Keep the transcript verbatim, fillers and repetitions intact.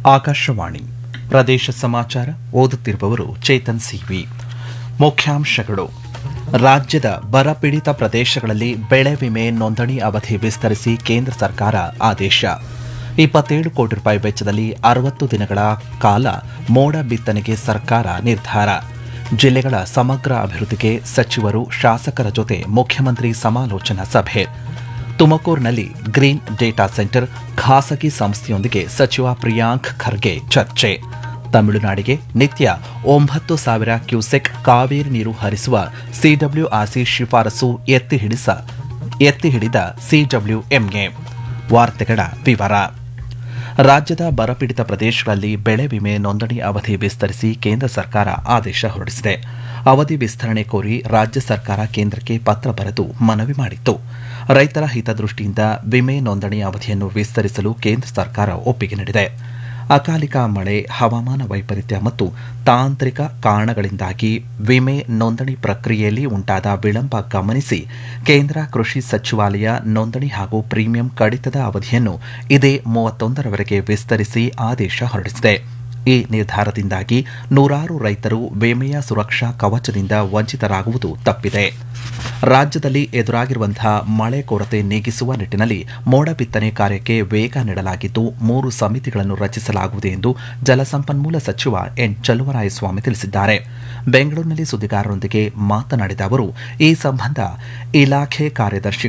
ಆಕಾಶವಾಣಿ ಪ್ರದೇಶ ಸಮಾಚಾರ ಓದುತ್ತಿರುವವರು ಚೇತನ್ ಸಿವಿ. ಮುಖ್ಯಾಂಶಗಳು: ರಾಜ್ಯದ ಬರಪೀಡಿತ ಪ್ರದೇಶಗಳಲ್ಲಿ ಬೆಳೆ ವಿಮೆ ನೋಂದಣಿ ಅವಧಿ ವಿಸ್ತರಿಸಿ ಕೇಂದ್ರ ಸರ್ಕಾರ ಆದೇಶ. ಇಪ್ಪತ್ತೇಳು ಕೋಟಿ ರೂಪಾಯಿ ವೆಚ್ಚದಲ್ಲಿ ಅರವತ್ತು ದಿನಗಳ ಕಾಲ ಮೋಡ ಬಿತ್ತನೆಗೆ ಸರ್ಕಾರ ನಿರ್ಧಾರ. ಜಿಲ್ಲೆಗಳ ಸಮಗ್ರ ಅಭಿವೃದ್ಧಿಗೆ ಸಚಿವರು ಶಾಸಕರ ಜೊತೆ ಮುಖ್ಯಮಂತ್ರಿ ಸಮಾಲೋಚನಾ ಸಭೆ. ತುಮಕೂರಿನಲ್ಲಿ ಗ್ರೀನ್ ಡೇಟಾ ಸೆಂಟರ್ ಖಾಸಗಿ ಸಂಸ್ಥೆಯೊಂದಿಗೆ ಸಚಿವ ಪ್ರಿಯಾಂಕ್ ಖರ್ಗೆ ಚರ್ಚೆ. ತಮಿಳುನಾಡಿಗೆ ನಿತ್ಯ ಒಂಬತ್ತು ಸಾವಿರ ಕ್ಯೂಸೆಕ್ ಕಾವೇರಿ ನೀರು ಹರಿಸುವ ಸಿಡಬ್ಲ್ಯೂಆರ್ಸಿ ಶಿಫಾರಸು ಎತ್ತಿ ಹಿಡಿಸ ಎತ್ತಿ ಹಿಡಿದ ಸಿಡಬ್ಲ್ಯೂಎಂಎ. ವಾರ್ತೆಗಳ ವಿವರ. ರಾಜ್ಯದ ಬರಪೀಡಿತ ಪ್ರದೇಶಗಳಲ್ಲಿ ಬೆಳೆ ವಿಮೆ ನೋಂದಣಿ ಅವಧಿ ವಿಸ್ತರಿಸಿ ಕೇಂದ್ರ ಸರ್ಕಾರ ಆದೇಶ ಹೊರಡಿಸಿದೆ. ಅವಧಿ ವಿಸ್ತರಣೆ ಕೋರಿ ರಾಜ್ಯ ಸರ್ಕಾರ ಕೇಂದ್ರಕ್ಕೆ ಪತ್ರ ಬರೆದು ಮನವಿ ಮಾಡಿತ್ತು. ರೈತರ ಹಿತದೃಷ್ಟಿಯಿಂದ ವಿಮೆ ನೋಂದಣಿ ಅವಧಿಯನ್ನು ವಿಸ್ತರಿಸಲು ಕೇಂದ್ರ ಸರ್ಕಾರ ಒಪ್ಪಿಗೆ ನೀಡಿದೆ. ಅಕಾಲಿಕ ಮಳೆ, ಹವಾಮಾನ ವೈಪರೀತ್ಯ ಮತ್ತು ತಾಂತ್ರಿಕ ಕಾರಣಗಳಿಂದಾಗಿ ವಿಮೆ ನೋಂದಣಿ ಪ್ರಕ್ರಿಯೆಯಲ್ಲಿ ಉಂಟಾದ ವಿಳಂಬ ಗಮನಿಸಿ ಕೇಂದ್ರ ಕೃಷಿ ಸಚಿವಾಲಯ ನೋಂದಣಿ ಹಾಗೂ ಪ್ರೀಮಿಯಂ ಕಡಿತದ ಅವಧಿಯನ್ನು ಇದೇ ಮೂವತ್ತೊಂದರವರೆಗೆ ವಿಸ್ತರಿಸಿ ಆದೇಶ ಹೊರಡಿಸಿದೆ. ಈ ನಿರ್ಧಾರದಿಂದಾಗಿ ನೂರಾರು ರೈತರು ವಿಮೆಯ ಸುರಕ್ಷಾ ಕವಚದಿಂದ ವಂಚಿತರಾಗುವುದು ತಪ್ಪಿದೆ. ರಾಜ್ಯದಲ್ಲಿ ಎದುರಾಗಿರುವಂತಹ ಮಳೆ ಕೊರತೆ ನೀಗಿಸುವ ನಿಟ್ಟಿನಲ್ಲಿ ಮೋಡ ಬಿತ್ತನೆ ಕಾರ್ಯಕ್ಕೆ ವೇಗ ನೀಡಲಾಗಿದ್ದು ಮೂರು ಸಮಿತಿಗಳನ್ನು ರಚಿಸಲಾಗುವುದು ಎಂದು ಜಲಸಂಪನ್ಮೂಲ ಸಚಿವ ಎನ್ ಚಲುವರಾಯಸ್ವಾಮಿ ತಿಳಿಸಿದ್ದಾರೆ. ಬೆಂಗಳೂರಿನಲ್ಲಿ ಸುದ್ದಿಗಾರರೊಂದಿಗೆ ಮಾತನಾಡಿದ ಅವರು, ಈ ಸಂಬಂಧ ಇಲಾಖೆ ಕಾರ್ಯದರ್ಶಿ